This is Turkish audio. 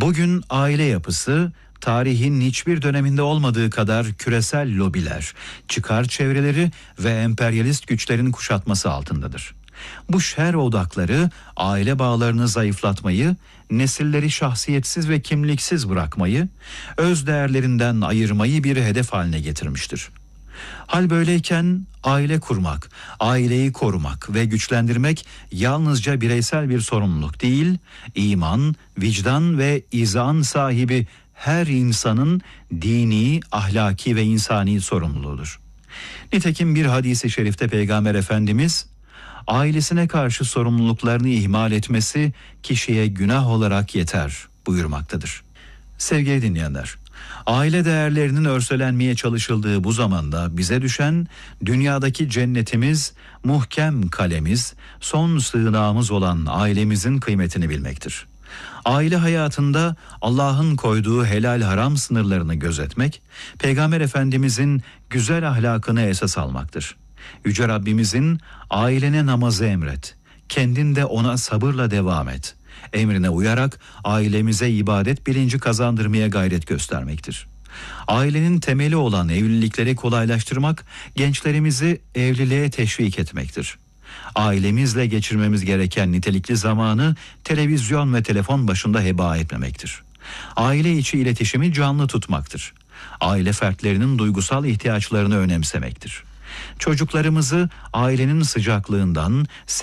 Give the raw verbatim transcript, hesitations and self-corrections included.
Bugün aile yapısı tarihin hiçbir döneminde olmadığı kadar küresel lobiler, çıkar çevreleri ve emperyalist güçlerin kuşatması altındadır. Bu şer odakları aile bağlarını zayıflatmayı, nesilleri şahsiyetsiz ve kimliksiz bırakmayı, öz değerlerinden ayırmayı bir hedef haline getirmiştir. Hal böyleyken aile kurmak, aileyi korumak ve güçlendirmek yalnızca bireysel bir sorumluluk değil, iman, vicdan ve izan sahibi her insanın dini, ahlaki ve insani sorumluluğudur. Nitekim bir hadis-i şerifte Peygamber Efendimiz, ailesine karşı sorumluluklarını ihmal etmesi kişiye günah olarak yeter buyurmaktadır. Sevgili dinleyenler, aile değerlerinin örselenmeye çalışıldığı bu zamanda bize düşen dünyadaki cennetimiz, muhkem kalemiz, son sığınağımız olan ailemizin kıymetini bilmektir. Aile hayatında Allah'ın koyduğu helal haram sınırlarını gözetmek, Peygamber Efendimizin güzel ahlakını esas almaktır. Yüce Rabbimizin ailene namazı emret, kendin de ona sabırla devam et emrine uyarak ailemize ibadet bilinci kazandırmaya gayret göstermektir. Ailenin temeli olan evlilikleri kolaylaştırmak, gençlerimizi evliliğe teşvik etmektir. Ailemizle geçirmemiz gereken nitelikli zamanı televizyon ve telefon başında heba etmemektir. Aile içi iletişimi canlı tutmaktır. Aile fertlerinin duygusal ihtiyaçlarını önemsemektir. Çocuklarımızı ailenin sıcaklığından,